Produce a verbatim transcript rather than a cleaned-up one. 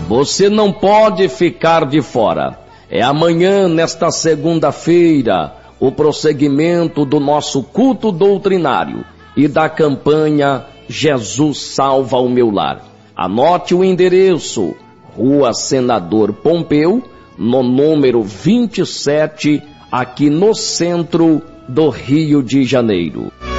Você não pode ficar de fora. É amanhã, nesta segunda-feira, o prosseguimento do nosso culto doutrinário e da campanha Jesus Salva o Meu Lar. Anote o endereço: Rua Senador Pompeu, no número vinte e sete, aqui no centro do Rio de Janeiro.